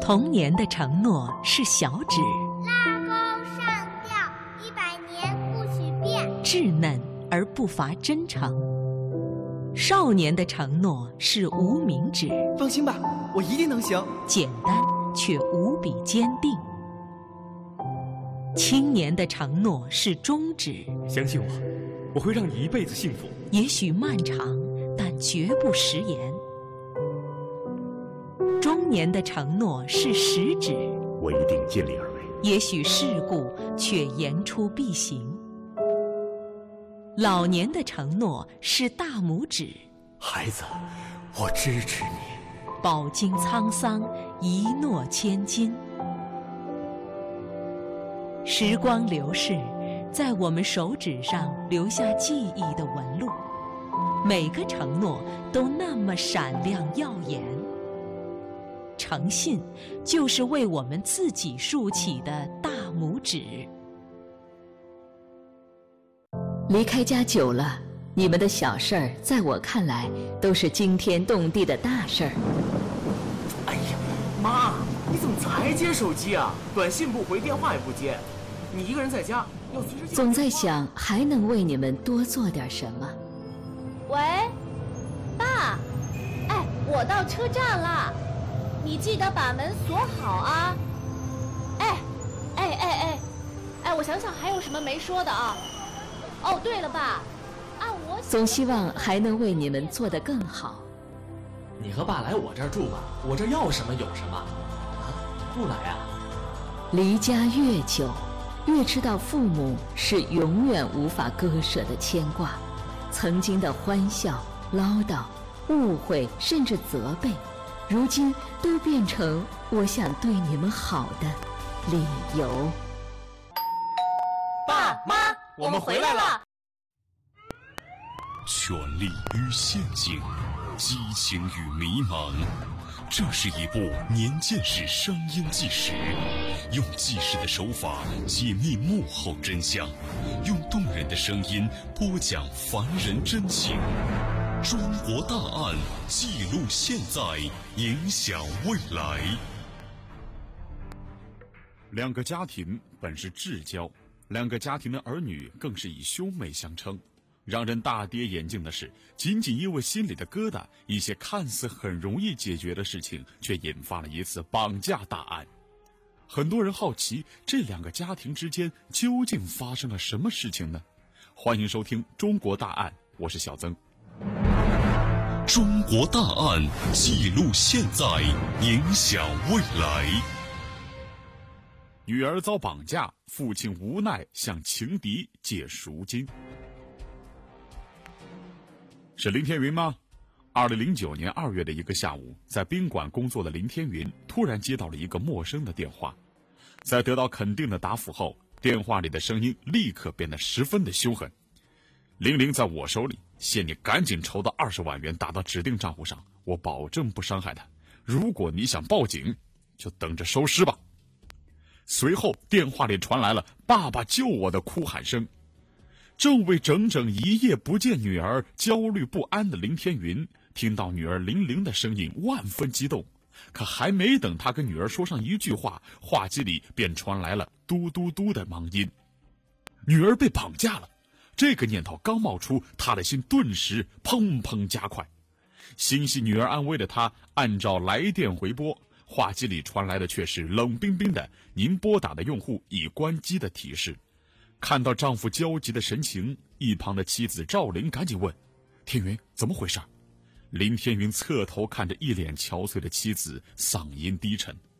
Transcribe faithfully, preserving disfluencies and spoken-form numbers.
童年的承诺是小指， 拉钩上吊，一百年不许变。 稚嫩而不乏真诚。少年的承诺是无名指， 放心吧，我一定能行。 简单却无比坚定。青年的承诺是中指， 相信我，我会让你一辈子幸福。 也许漫长，但绝不食言。中年的承诺是食指， 我一定尽力而为。 也许世故，却言出必行。老年的承诺是大拇指， 孩子，我支持你。 饱经沧桑，一诺千金。时光流逝，在我们手指上留下记忆的纹路，每个承诺都那么闪亮耀眼。诚信就是为我们自己竖起的大拇指。 离开家久了，你们的小事儿在我看来都是惊天动地的大事儿。 哎呀，妈，你怎么才接手机啊？短信不回，电话也不接，你一个人在家要随时。 总在想还能为你们多做点什么。 喂，爸，哎，我到车站了，你记得把门锁好啊。哎，哎哎哎，哎，我想想还有什么没说的啊？哦，对了，爸，按我总希望还能为你们做得更好。 你和爸来我这儿住吧，我这要什么有什么。啊，不来啊？ 离家越久，越知道父母是永远无法割舍的牵挂。曾经的欢笑、唠叨、误会，甚至责备，如今都变成我想对你们好的理由。 爸妈，我们回来了。 权力与陷阱，激情与迷茫，这是一部年鉴式声音纪实，用纪实的手法解密幕后真相，用动人的声音播讲凡人真情。中国大案，记录现在，影响未来。 两个家庭本是至交，两个家庭的儿女更是以兄妹相称。让人大跌眼镜的是，仅仅因为心里的疙瘩，一些看似很容易解决的事情，却引发了一次绑架大案。很多人好奇，这两个家庭之间究竟发生了什么事情呢？欢迎收听《中国大案》，我是小曾。 中国大案，记录现在，影响未来。 女儿遭绑架，父亲无奈向情敌借赎金。是林天云吗？二零零九年二月的一个下午，在宾馆工作的林天云突然接到了一个陌生的电话，在得到肯定的答复后，电话里的声音立刻变得十分的凶狠。玲玲在我手里，限你赶紧筹到二十万元打到指定账户上，我保证不伤害他。如果你想报警，就等着收尸吧。随后电话里传来了爸爸救我的哭喊声。正为整整一夜不见女儿焦虑不安的林天云，听到女儿玲玲的声音万分激动，可还没等他跟女儿说上一句话，话机里便传来了嘟嘟嘟的忙音。女儿被绑架了，这个念头刚冒出，他的心顿时砰砰加快。心系女儿安危的他按照来电回拨，话机里传来的却是冷冰冰的“您拨打的用户已关机”的提示。看到丈夫焦急的神情，一旁的妻子赵玲赶紧问：“天云，怎么回事？”林天云侧头看着一脸憔悴的妻子，嗓音低沉：“